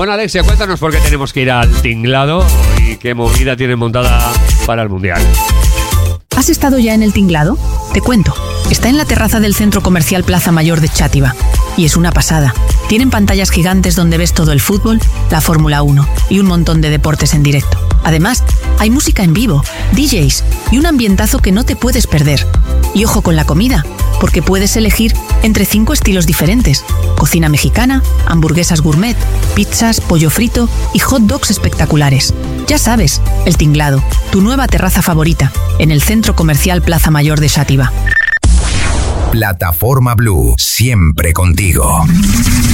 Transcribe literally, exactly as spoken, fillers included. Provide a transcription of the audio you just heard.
Bueno, Alexia, cuéntanos por qué tenemos que ir al Tinglado y qué movida tienen montada para el Mundial. ¿Has estado ya en el Tinglado? Te cuento. Está en la terraza del centro comercial Plaza Mayor de Xàtiva. Y es una pasada. Tienen pantallas gigantes donde ves todo el fútbol, la Fórmula uno y un montón de deportes en directo. Además, hay música en vivo, D Js y un ambientazo que no te puedes perder. Y ojo con la comida, porque puedes elegir entre cinco estilos diferentes. Cocina mexicana, hamburguesas gourmet, pizzas, pollo frito y hot dogs espectaculares. Ya sabes, el Tinglado, tu nueva terraza favorita, en el centro comercial Plaza Mayor de Xàtiva. Plataforma Blue, siempre contigo.